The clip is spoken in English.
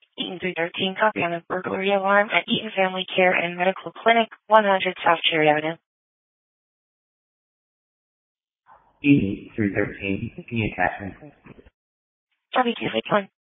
Eaton 313, copy on a burglary alarm at Eaton Family Care and Medical Clinic, 100 South Cherry Avenue. Eaton 313, can you attach me? Copy 261.